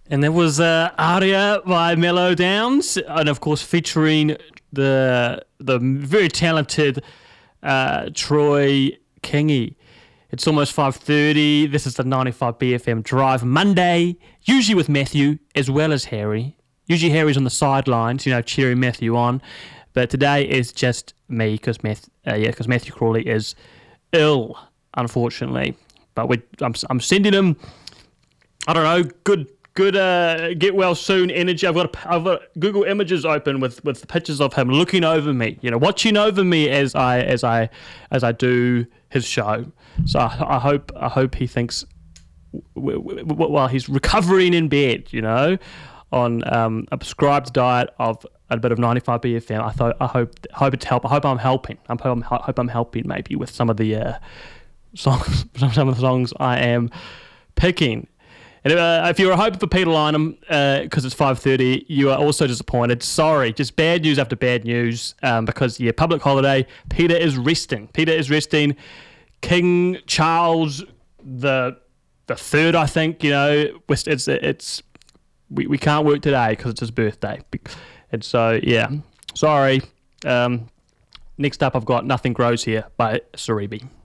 And there was Aria by Mellow Downs, and of course featuring the very talented Troy Kingy. It's almost 5:30. This is the 95 BFM Drive Monday, usually with Matthew as well as Harry. Usually Harry's on the sidelines, cheering Matthew on. But today is just me because Matthew Crawley is ill, unfortunately. But I'm sending him, I don't know, good get well soon energy. I've got Google Images open with pictures of him looking over me, watching over me as I do his show. So I hope he thinks while he's recovering in bed, on a prescribed diet of a bit of 95 BFM. I hope it's help. I hope I'm helping. I hope I'm helping maybe with some of the songs, some of the songs I am picking. And if you're hoping for Peter Lynham, because it's 5:30, you are also disappointed. Sorry, just bad news after bad news. Because public holiday. Peter is resting. King Charles the third, I think. We can't work today because it's his birthday. And so sorry. Next up, I've got Nothing Grows Here by Saribi.